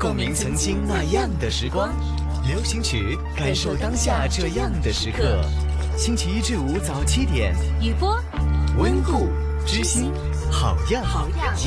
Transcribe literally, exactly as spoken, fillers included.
共鸣曾经那样的时光。流行曲，感受当下这样的时刻。星期一至五早七点， 雨波， 温故知新，好样好样。